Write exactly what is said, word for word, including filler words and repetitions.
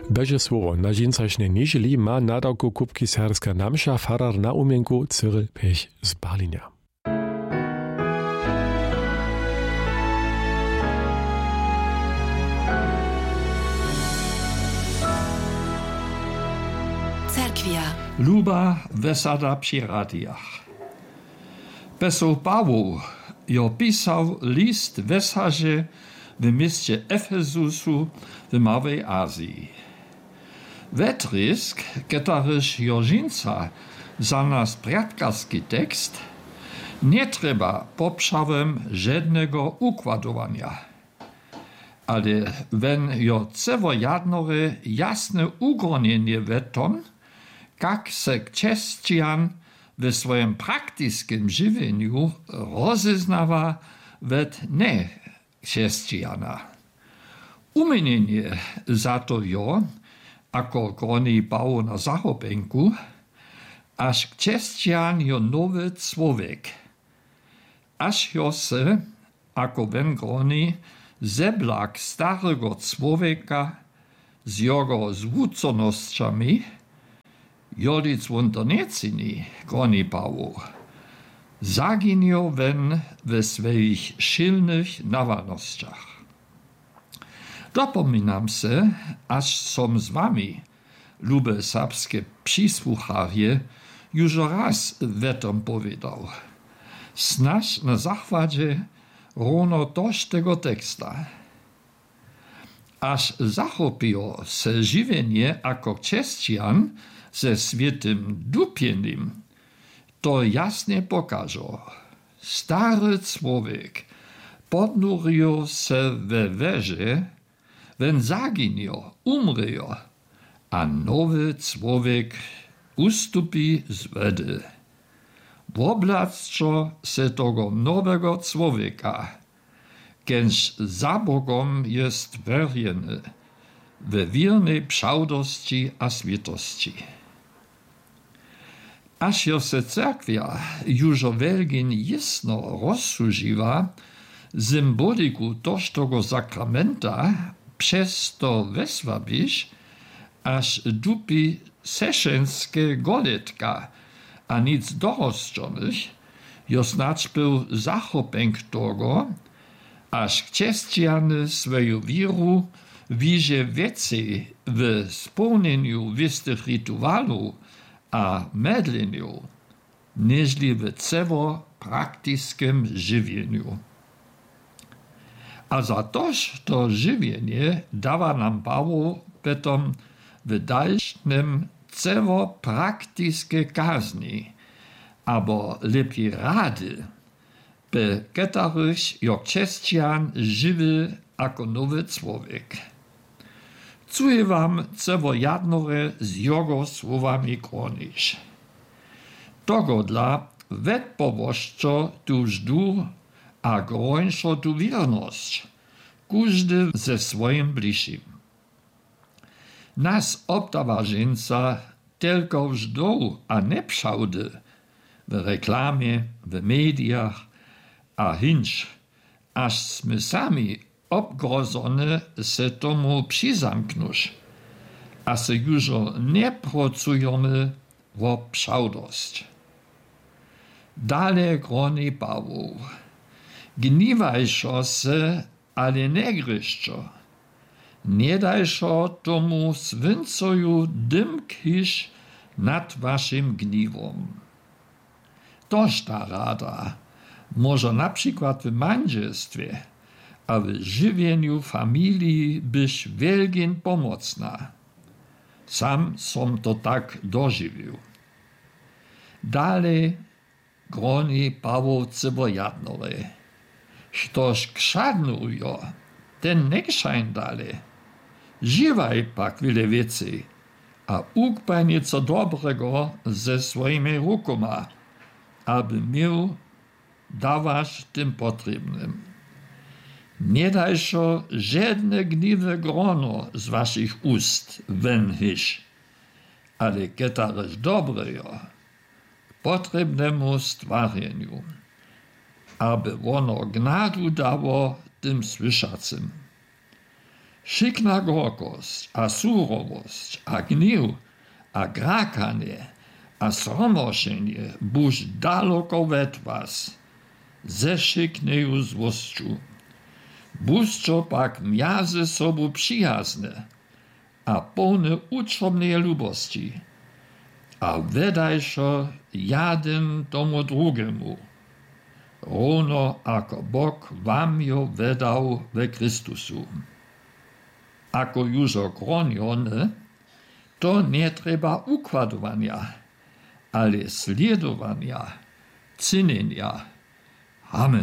Beže słowo na dżincaśne nieżeli ma nadałku kubki serska namsza farar na umienku Cyril Pech z Berlina. Cerkwia. Luba wesada przy radiach. Peso Paweł jo pisał list wesarze w mieście Efezusu w Małej Azji. Wetrysk, ketaryż Jożinca za nas priatkarski tekst, nie trzeba poprzawem żadnego układowania. Ale wenn jo cewo jadnore jasne ugronienie weton, jak se chrześcijan w swoim praktycznym żywieniu rozeznawa wet nie chrześcijana. Umienienie za to jo, ako groni Paweł na zachobenku, aż chrześcijan jo nowy człowiek, aż jo se, ako wen groni, zeblak starego człowieka z jego zwróconościami, jolic wunderniecini, groni Paweł, zaginio wen we swoich silnych nawalnościach. Dopominam se, aż som z wami, lube serbskie przysłucharje, już raz wetom powiedział. Snaż na zachwadzie rono toż tego teksta. Aż zachopiło se żywienie jako chrześcijan ze świętym dupienim, to jasnie pokażą. Stary człowiek podnurił se we wierze, wenn zaginio, umryjo, a nowy człowiek ustupi z wedy. Woblaczo se tego nowego człowieka, kęż za Bogom jest wierny, we wiernej pszałdości a świętości. Aż jo se cerkwia już wielgin jasno rozsužiwa symboliku tożtego sakramenta, przez to wesłabisz, aż dupi seszenskie goletka, a nic dorosczonych, jo snacz był zachopenk tego, aż chrześcijany swoją wiru wiże więcej w spełnieniu wystych rytualów a medleniu, nieżli w ceło praktycznym żywieniu. A za toż to żywienie dawa nam Paweł potom w dalszym ceło praktyczne kazni, abo lepiej rady, by ketaryś jo chrześcijan żywy jako nowy człowiek. Czuję wam ceło jadnore z jego słowami kronisz. Tego dla wetpowoszczo tu żdu a grońszo tu wierność, każdy ze swoim bliższym. Nas obdawa żeńca tylko wżdą, a nie pszałdy, w reklamie, w mediach, a hinć, aż my sami obgrozone se tomu przyzamknusz, a se już nie pracujemy o pszałdość. Dalej groni Paweł. Gniwajszo se, ale nie gryszczo. Nie dajszo tomu swyncoju dymkisz nad waszym gniwom. Toż ta rada może na przykład w mężestwie, a w żywieniu familii być wielgin pomocna. Sam som to tak dożywił. Dalej groni Paweł cewo jadnore. Ktoś krzadnujo, ten nie krzajn dalej. Żywaj pak wiele więcej, a ukpaj nieco dobrego ze swoimi rukoma, aby miał dawać tym potrzebnym. Nie dajszo żadne gniwe grono z waszych ust węchysz, ale ketaryż dobrejo, potrzebnemu stwarzeniu, aby ono gnadu dało tym słyszacym. Šikna gorkosť a súrovosť a gnív a grákanie a sromošenie buž daleko ved vás, ze šikneju zvosťu. Bužčo pak mjaze sobu přijazne a plne účobnej ľubosti a vedajšo jeden tomu drugiemu, rovno ako Bog vám jo vedal ve Kristusu. Ako južo kronjone, to netreba układovania, ale sledovania, cynenia. Amen.